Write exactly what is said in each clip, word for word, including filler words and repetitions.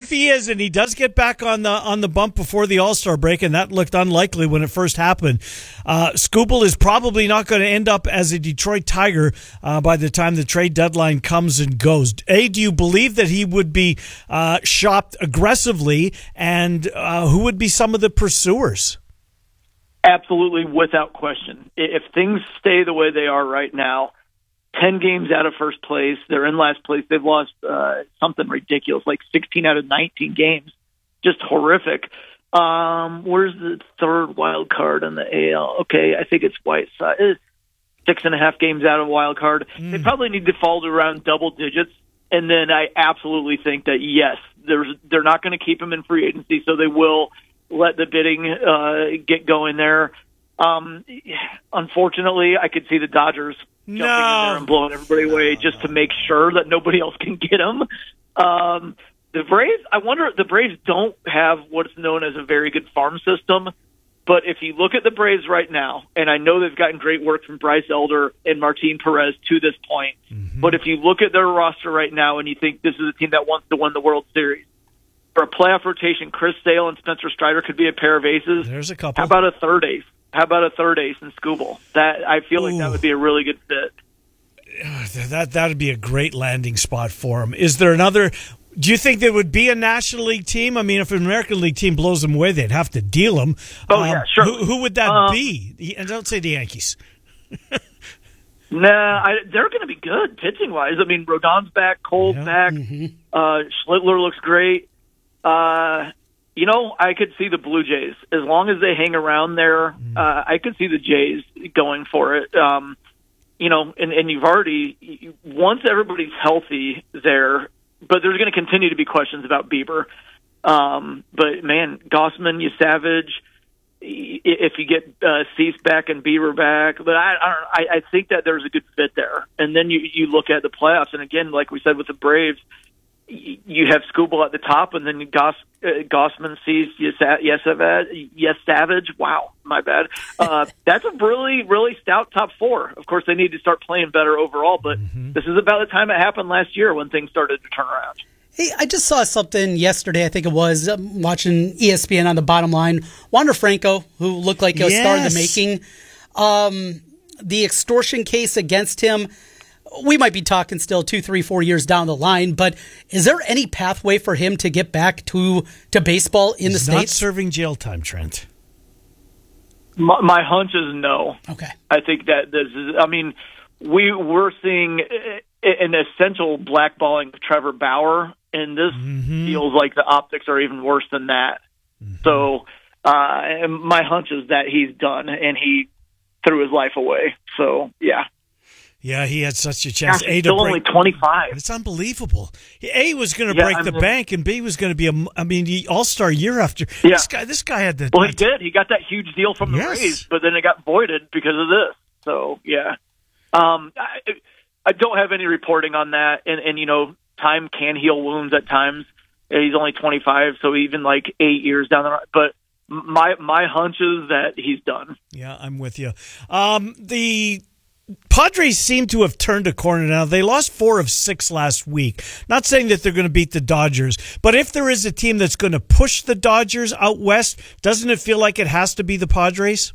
if he is, and he does get back on the on the bump before the All-Star break, and that looked unlikely when it first happened, uh, Skubal is probably not going to end up as a Detroit Tiger uh, by the time the trade deadline comes and goes. A, do you believe that he would be uh, shopped aggressively, and uh, who would be some of the pursuers? Absolutely, without question. If things stay the way they are right now, ten games out of first place, they're in last place. They've lost uh, something ridiculous, like sixteen out of nineteen games. Just horrific. Um, where's the third wild card in the A L? Okay, I think it's Whiteside. Six and a half games out of wild card. Mm. They probably need to fall to around double digits. And then I absolutely think that, yes, there's, they're not going to keep him in free agency, so they will let the bidding uh, get going there. Um, unfortunately, I could see the Dodgers jumping no. in there and blowing everybody away just to make sure that nobody else can get him. Um, the Braves, I wonder, the Braves don't have what's known as a very good farm system. But if you look at the Braves right now, and I know they've gotten great work from Bryce Elder and Martin Perez to this point, mm-hmm. but if you look at their roster right now and you think this is a team that wants to win the World Series, for a playoff rotation, Chris Sale and Spencer Strider could be a pair of aces. There's a couple. How about a third ace? How about a third ace in Skubal? That I feel like Ooh. that would be a really good fit. That that would be a great landing spot for him. Is there another? Do you think there would be a National League team? I mean, if an American League team blows them away, they'd have to deal them. Oh, um, yeah, sure. Who, who would that um, be? And don't say the Yankees. Nah, I, they're going to be good pitching-wise. I mean, Rodon's back, Cole's yeah. back, mm-hmm. uh, Schlittler looks great. Uh, you know, I could see the Blue Jays. As long as they hang around there, mm. uh, I could see the Jays going for it. Um, you know, and, and you've already, once everybody's healthy there, but there's going to continue to be questions about Bieber. Um, but, man, Gossman, you Savage, if you get uh, Cease back and Bieber back. But I, I, don't, I, I think that there's a good fit there. And then you, you look at the playoffs, and, again, like we said with the Braves, you have Skubal at the top, and then Goss, uh, Gossman, Cease, yes, yes, yes, Savage. Wow, my bad. Uh, that's a really, really stout top four. Of course, they need to start playing better overall, but mm-hmm. this is about the time it happened last year when things started to turn around. Hey, I just saw something yesterday, I think it was, um, watching E S P N on the bottom line. Wander Franco, who looked like a yes. star in the making, um, the extortion case against him, we might be talking still two, three, four years down the line, but is there any pathway for him to get back to, to baseball in He's the not States? Serving jail time, Trent. My, my hunch is no. Okay. I think that this is, I mean, we, we're seeing an essential blackballing of Trevor Bauer, and this mm-hmm. feels like the optics are even worse than that. Mm-hmm. So uh, my hunch is that he's done, and he threw his life away. So, yeah. Yeah, he had such a chance. Gosh, A, he's to still break, only twenty-five. It's unbelievable. A was going to yeah, break I the mean, bank, and B was going to be a. I mean, the All-Star year after. Yeah. This guy, this guy had the. Well, he did. He got that huge deal from the yes. Rays, but then it got voided because of this. So yeah, um, I, I don't have any reporting on that, and and you know, time can heal wounds at times. He's only twenty-five, so even like eight years down the road, but. My my hunch is that he's done. Yeah, I'm with you. Um, the Padres seem to have turned a corner now. They lost four of six last week. Not saying that they're going to beat the Dodgers, but if there is a team that's going to push the Dodgers out west, doesn't it feel like it has to be the Padres?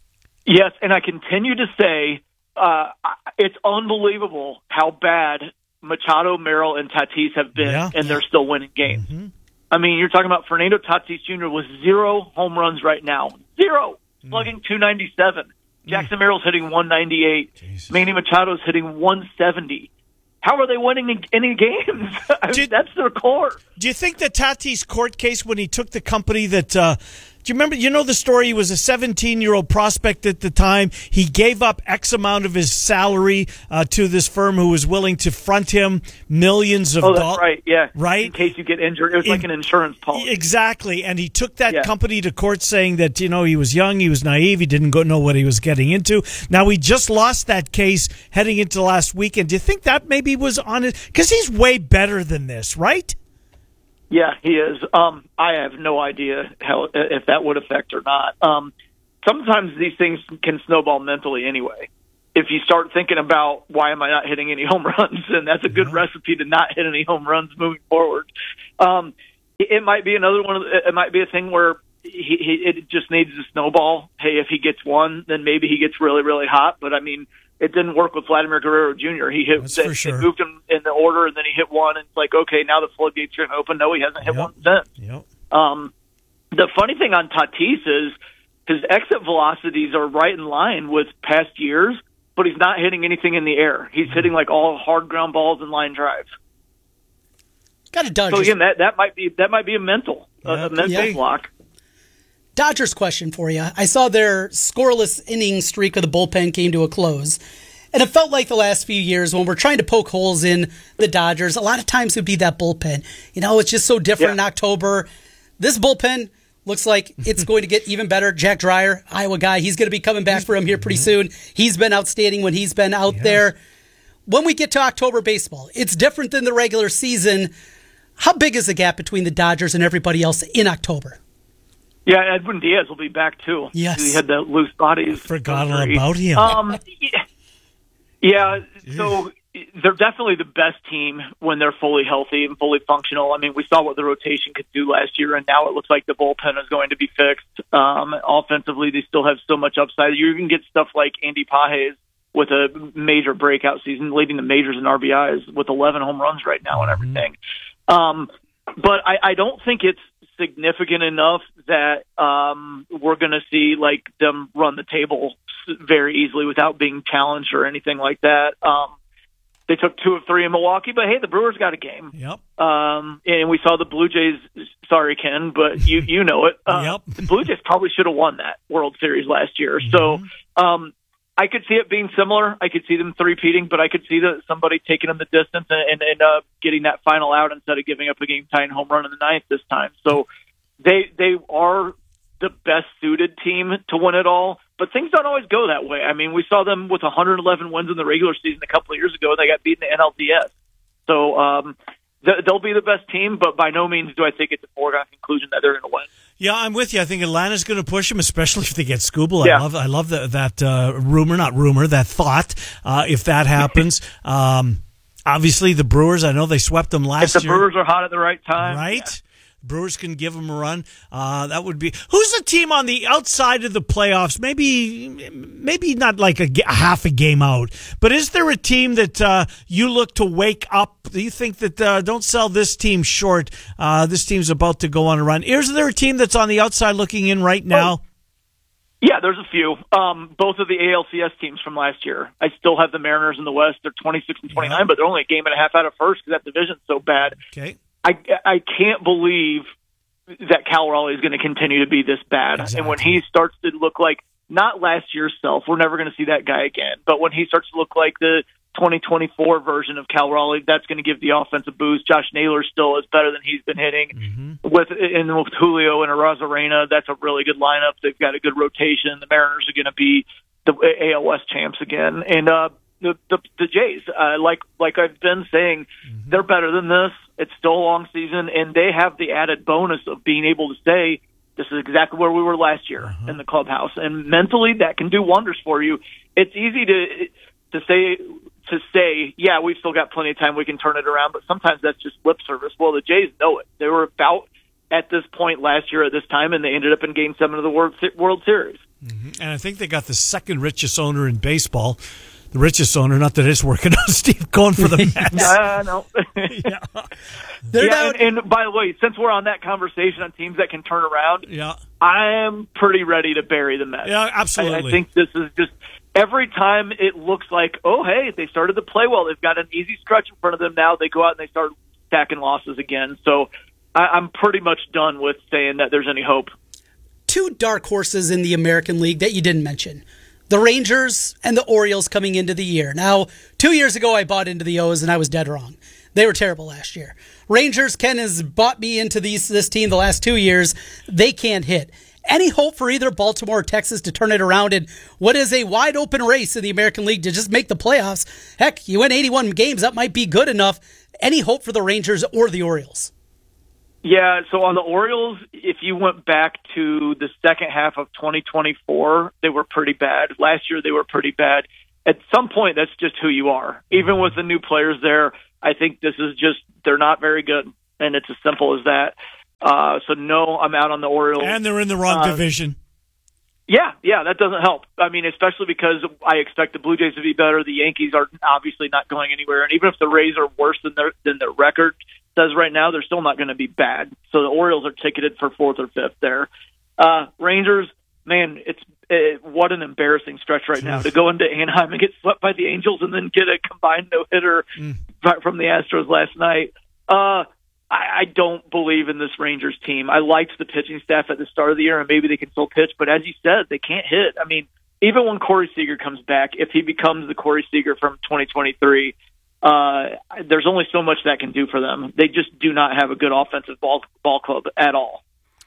Yes, and I continue to say uh, it's unbelievable how bad Machado, Merrill, and Tatis have been, yeah. and they're still winning games. Mm-hmm. I mean, you're talking about Fernando Tatis Junior with zero home runs right now. Zero. Slugging two ninety-seven. Jackson mm. Merrill's hitting one ninety-eight. Jesus. Manny Machado's hitting one seventy. How are they winning any games? I mean, Did, that's their core. Do you think the Tatis court case when he took the company that uh, – do you remember, you know the story, he was a seventeen-year-old prospect at the time. He gave up X amount of his salary uh, to this firm who was willing to front him millions of dollars. Oh, that's do- right, yeah. Right? In case you get injured. It was In, like an insurance policy. Exactly, and he took that yeah. company to court saying that, you know, he was young, he was naive, he didn't go know what he was getting into. Now, he just lost that case heading into last weekend. Do you think that maybe was on it? Because he's way better than this, right? Yeah, he is. Um, I have no idea how if that would affect or not. Um, sometimes these things can snowball mentally anyway. If you start thinking about why am I not hitting any home runs, and that's a good mm-hmm. recipe to not hit any home runs moving forward. Um, it might be another one. Of the, it might be a thing where he, he it just needs to snowball. Hey, if he gets one, then maybe he gets really, really hot. But I mean, it didn't work with Vladimir Guerrero Junior He hit, That's they, for sure. they moved him in the order, and then he hit one, and it's like, okay, now the floodgates are going to open. No, he hasn't hit Yep. one since. Yep. Um, the funny thing on Tatis is his exit velocities are right in line with past years, but he's not hitting anything in the air. He's hitting like all hard ground balls and line drives. Got a Dodgers. So again, that, that might be that might be a mental Yeah, a, a mental yeah. block. Dodgers question for you. I saw their scoreless inning streak of the bullpen came to a close. And it felt like the last few years when we're trying to poke holes in the Dodgers, a lot of times it would be that bullpen. You know, it's just so different Yeah. in October. This bullpen looks like it's going to get even better. Jack Dreyer, Iowa guy, he's going to be coming back for him here pretty soon. He's been outstanding when he's been out Yes. there. When we get to October baseball, it's different than the regular season. How big is the gap between the Dodgers and everybody else in October? Yeah, Edwin Diaz will be back too. Yes. He had that loose body. Forgot all surgery. about him. Um, yeah, yeah, so they're definitely the best team when they're fully healthy and fully functional. I mean, we saw what the rotation could do last year, and now it looks like the bullpen is going to be fixed. Um, offensively, they still have so much upside. You can get stuff like Andy Pages with a major breakout season, leading the majors in R B Is with eleven home runs right now and everything. Um, but I, I don't think it's significant enough that um, we're going to see like them run the table very easily without being challenged or anything like that. Um, they took two of three in Milwaukee, but hey, the Brewers got a game. Yep. Um, and we saw the Blue Jays. Sorry, Ken, but you you know it. Uh, Yep. The Blue Jays probably should have won that World Series last year. So um, I could see it being similar. I could see them three-peating, but I could see that somebody taking them the distance and, and, and uh, getting that final out instead of giving up a game-tying home run in the ninth this time. So they they are the best suited team to win it all, but things don't always go that way. I mean, we saw them with one hundred eleven wins in the regular season a couple of years ago, and they got beaten in the N L D S. So um, th- they'll be the best team, but by no means do I think it's a foregone conclusion that they're going to win. Yeah, I'm with you. I think Atlanta's going to push them, especially if they get Skubal. Yeah. I love, I love the, that uh, rumor, not rumor, that thought. Uh, if that happens, um, obviously the Brewers. I know they swept them last If the year. Brewers are hot at the right time, Right? yeah. Brewers can give them a run. Uh, that would be. Who's the team on the outside of the playoffs? Maybe, maybe not like a, ga- half a game out, but is there a team that uh, you look to wake up? Do you think that uh, don't sell this team short? Uh, this team's about to go on a run. Is there a team that's on the outside looking in right now? Yeah, there's a few. Um, both of the A L C S teams from last year. I still have the Mariners in the West. They're twenty-six and twenty-nine, Yeah. but they're only a game and a half out of first because that division's so bad. Okay. I, I can't believe that Cal Raleigh is going to continue to be this bad. Exactly. And when he starts to look like, not last year's self, we're never going to see that guy again, but when he starts to look like the twenty twenty-four version of Cal Raleigh, that's going to give the offense a boost. Josh Naylor still is better than he's been hitting. Mm-hmm. With and with Julio and Arozarena, that's a really good lineup. They've got a good rotation. The Mariners are going to be the A L West champs again. And uh, the, the the Jays, uh, like like I've been saying, Mm-hmm. they're better than this. It's still a long season, and they have the added bonus of being able to say, this is exactly where we were last year Uh-huh. in the clubhouse. And mentally, that can do wonders for you. It's easy to to say, to say, yeah, we've still got plenty of time, we can turn it around, but sometimes that's just lip service. Well, the Jays know it. They were about at this point last year at this time, and they ended up in Game seven of the World, World Series. And I think they got the second richest owner in baseball. The richest owner, not that it's working on Steve Cohen for the Mets. Uh, no. yeah. They're yeah, down. and, and by the way, since we're on that conversation on teams that can turn around, Yeah. I am pretty ready to bury the Mets. Yeah, I, absolutely. I think this is just every time it looks like, oh, hey, they started to play well. They've got an easy stretch in front of them now. They go out and they start stacking losses again. So I, I'm pretty much done with saying that there's any hope. Two dark horses in the American League that you didn't mention. The Rangers and the Orioles coming into the year. Now, two years ago, I bought into the O's, and I was dead wrong. They were terrible last year. Rangers, Ken has bought me into these, this team the last two years. They can't hit. Any hope for either Baltimore or Texas to turn it around in what is a wide-open race in the American League to just make the playoffs? Heck, you win eighty-one games. That might be good enough. Any hope for the Rangers or the Orioles? Yeah, so on the Orioles, if you went back to the second half of twenty twenty-four, they were pretty bad. Last year, they were pretty bad. At some point, that's just who you are. Even with the new players there, I think this is just, they're not very good, and it's as simple as that. Uh, so no, I'm out on the Orioles. And they're in the wrong uh, division. Yeah, yeah, that doesn't help. I mean, especially because I expect the Blue Jays to be better. The Yankees are obviously not going anywhere, and even if the Rays are worse than their than their record says right now, they're still not going to be bad. So the Orioles are ticketed for fourth or fifth there. Uh, Rangers, man, it's it, what an embarrassing stretch right now to go into Anaheim and get swept by the Angels and then get a combined no hitter mm. from the Astros last night. Uh, I, I don't believe in this Rangers team. I liked the pitching staff at the start of the year, and maybe they can still pitch. But as you said, they can't hit. I mean, even when Corey Seager comes back, if he becomes the Corey Seager from twenty twenty-three, uh, there's only so much that can do for them. They just do not have a good offensive ball ball club at all.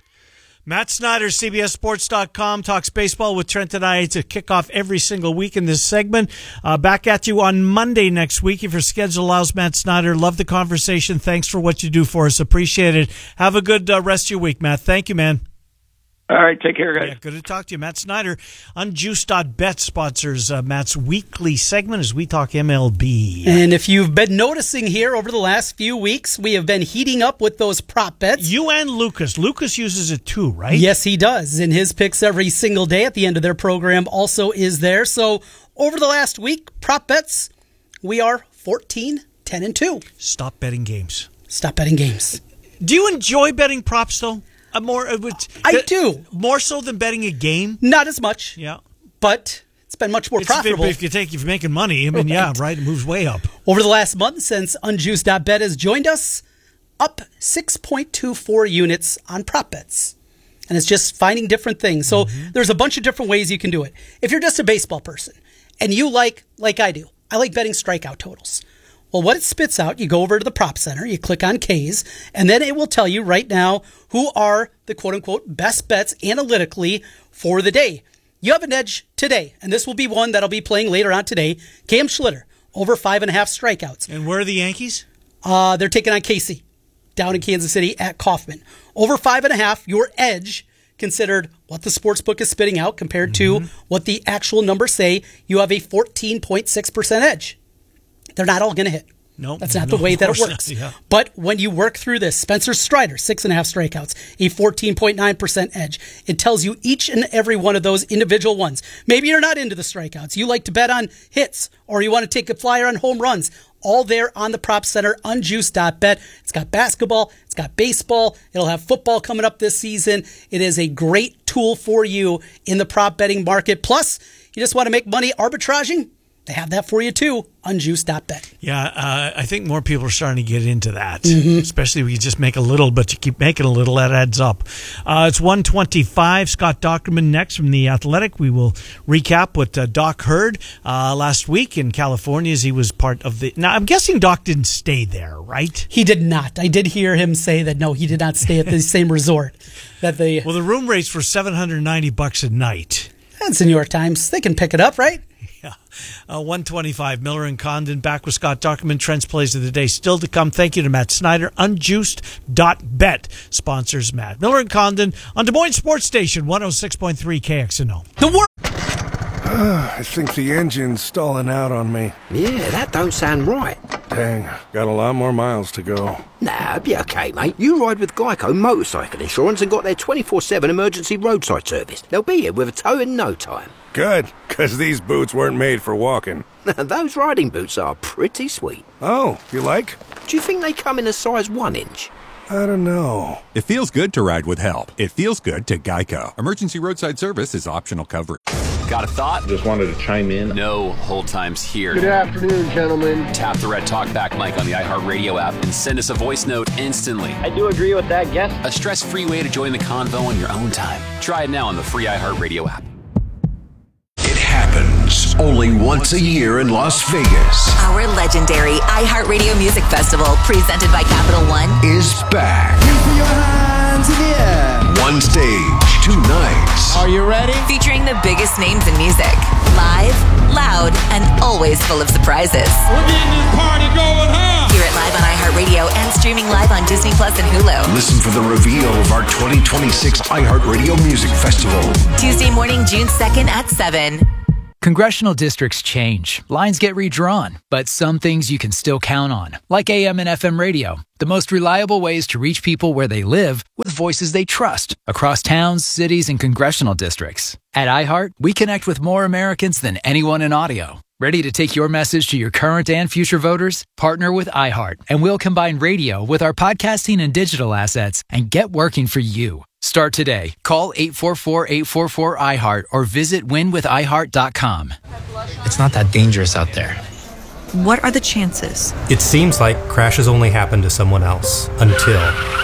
Matt Snyder, C B S Sports dot com, talks baseball with Trent and I to kick off every single week in this segment. Uh, back at you on Monday next week if your schedule allows. Matt Snyder, love the conversation. Thanks for what you do for us. Appreciate it. Have a good uh, rest of your week, Matt. Thank you, man. All right, take care, guys. Yeah, good to talk to you. Matt Snyder, Unjuiced dot bet sponsors uh, Matt's weekly segment as we talk M L B. And if you've been noticing here over the last few weeks, we have been heating up with those prop bets. You and Lucas. Lucas uses it too, right? Yes, he does. And his picks every single day at the end of their program also is there. So over the last week, prop bets, we are fourteen, ten, and two. Stop betting games. Stop betting games. Do you enjoy betting props, though? Uh, more, uh, I uh, do. More so than betting a game? Not as much. Yeah. But it's been much more it's, profitable. If you take, if you're making money, I mean, right. yeah, right, it moves way up. Over the last month since Unjuiced dot bet has joined us, up six point two four units on prop bets. And it's just finding different things. So mm-hmm. there's a bunch of different ways you can do it. If you're just a baseball person and you like, like I do, I like betting strikeout totals. Well, what it spits out, you go over to the prop center, you click on K's, and then it will tell you right now who are the quote-unquote best bets analytically for the day. You have an edge today, and this will be one that'll be playing later on today. Cam Schlitter, over five and a half strikeouts. And where are the Yankees? Uh, they're taking on K C down in Kansas City at Kauffman. Over five and a half, your edge, considered what the sportsbook is spitting out compared mm-hmm. to what the actual numbers say, you have a fourteen point six percent edge. They're not all going to hit. No, That's not no, the way that it works. Not, yeah. But when you work through this, Spencer Strider, six and a half strikeouts, a fourteen point nine percent edge. It tells you each and every one of those individual ones. Maybe you're not into the strikeouts. You like to bet on hits, or you want to take a flyer on home runs. All there on the prop center, Unjuiced dot bet. It's got basketball. It's got baseball. It'll have football coming up this season. It is a great tool for you in the prop betting market. Plus, you just want to make money arbitraging? They have that for you too. Unjuiced dot bet. Yeah, uh, I think more people are starting to get into that, mm-hmm. especially when you just make a little, but you keep making a little, that adds up. Uh, it's one twenty-five. Scott Dockerman next from The Athletic. We will recap what uh, Doc heard uh, last week in California as he was part of the... Now, I'm guessing Doc didn't stay there, right? He did not. I did hear him say that, no, he did not stay at the same resort. That they. Well, the room rates were seven hundred ninety bucks a night. That's the New York Times. They can pick it up, right? Yeah. Uh, one twenty-five. Miller and Condon back with Scott Dockerman. Trent's Plays of the Day still to come. Thank you to Matt Snyder. Unjuiced dot bet sponsors Matt. Miller and Condon on Des Moines Sports Station one oh six point three K X N O. The wor- I think the engine's stalling out on me. Yeah, that don't sound right. Dang, got a lot more miles to go. Nah, be okay, mate. You ride with Geico Motorcycle Insurance and got their twenty-four seven emergency roadside service. They'll be here with a tow in no time. Good, because these boots weren't made for walking. Those riding boots are pretty sweet. Oh, you like? Do you think they come in a size one inch? I don't know. It feels good to ride with help. It feels good to Geico. Emergency roadside service is optional coverage. Got a thought? Just wanted to chime in. No hold times here. Good afternoon, gentlemen. Tap the red talkback mic on the iHeartRadio app and send us a voice note instantly. I do agree with that guess. A stress-free way to join the convo on your own time. Try it now on the free iHeartRadio app. It happens only once a year in Las Vegas. Our legendary iHeartRadio Music Festival, presented by Capital One, is back. Your hands in the air. One stage, two nights. Are you ready? featuring the biggest names in music. Live, loud, and always full of surprises. We're getting this party going, huh? Hear it live on iHeartRadio and streaming live on Disney Plus and Hulu. Listen for the reveal of our twenty twenty-six iHeartRadio Music Festival. Tuesday morning, June second at seven. Congressional districts change, lines get redrawn, but some things you can still count on, like A M and F M radio, the most reliable ways to reach people where they live with voices they trust across towns, cities, and congressional districts. At iHeart, we connect with more Americans than anyone in audio. Ready to take your message to your current and future voters? Partner with iHeart, and we'll combine radio with our podcasting and digital assets and get working for you. Start today. Call eight four four, eight four four, I heart or visit win with i heart dot com. It's not that dangerous out there. What are the chances? It seems like crashes only happen to someone else until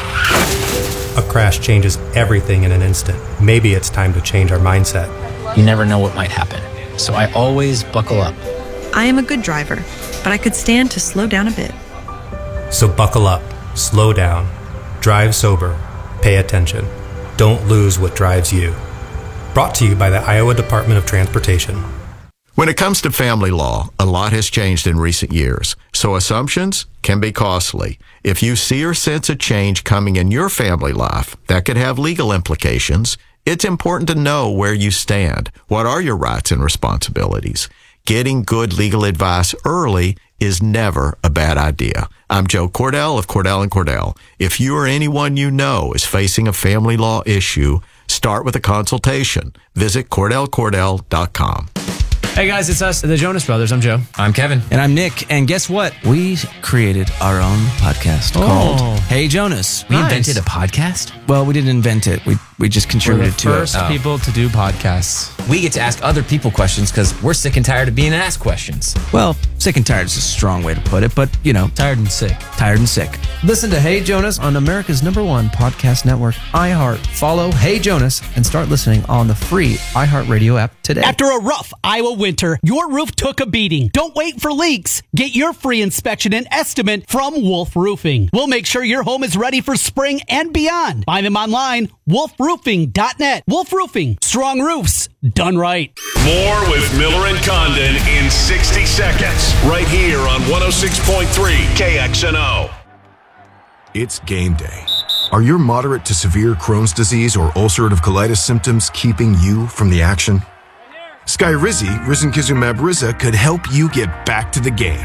a crash changes everything in an instant. Maybe it's time to change our mindset. You never know what might happen, so I always buckle up. I am a good driver, but I could stand to slow down a bit. So buckle up, slow down, drive sober, pay attention. Don't lose what drives you. Brought to you by the Iowa Department of Transportation. When it comes to family law, a lot has changed in recent years, so assumptions can be costly. If you see or sense a change coming in your family life that could have legal implications, it's important to know where you stand. What are your rights and responsibilities? Getting good legal advice early is never a bad idea. I'm Joe Cordell of Cordell and Cordell. If you or anyone you know is facing a family law issue, start with a consultation. Visit cordell cordell dot com. Hey guys, it's us, the Jonas Brothers. I'm Joe. I'm Kevin. And I'm Nick. And guess what? We created our own podcast oh. called Hey Jonas. We nice. invented a podcast? Well, we didn't invent it. We we just contributed we're the to first it. First people oh. to do podcasts. We get to ask other people questions because we're sick and tired of being asked questions. Well, sick and tired is a strong way to put it, but you know, tired and sick. Tired and sick. Listen to Hey Jonas on America's number one podcast network, iHeart. Follow Hey Jonas and start listening on the free iHeartRadio app today. After a rough Iowa winter, your roof took a beating. Don't wait for leaks. Get your free inspection and estimate from Wolf Roofing. We'll make sure your home is ready for spring and beyond. Find them online, wolf roofing dot net. Wolf Roofing, strong roofs, done right. More with Miller and Condon in sixty seconds, right here on one oh six point three K X N O. It's game day. Are your moderate to severe Crohn's disease or ulcerative colitis symptoms keeping you from the action? Skyrizi, risankizumab Riza, could help you get back to the game.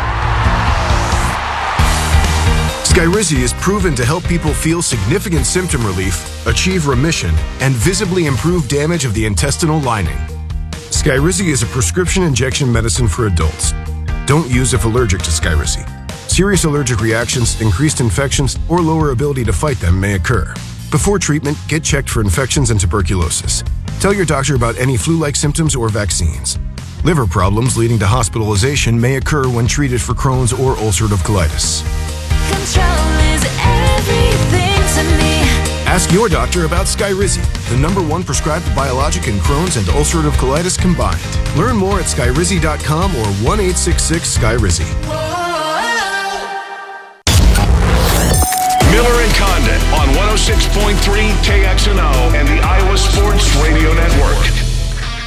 Skyrizi is proven to help people feel significant symptom relief, achieve remission, and visibly improve damage of the intestinal lining. Skyrizi is a prescription injection medicine for adults. Don't use if allergic to Skyrizi. Serious allergic reactions, increased infections, or lower ability to fight them may occur. Before treatment, get checked for infections and tuberculosis. Tell your doctor about any flu-like symptoms or vaccines. Liver problems leading to hospitalization may occur when treated for Crohn's or ulcerative colitis. Control is everything to me. Ask your doctor about Skyrizi, the number one prescribed biologic in Crohn's and ulcerative colitis combined. Learn more at skyrizi dot com or one eight six six Skyrizi. Miller and Condon on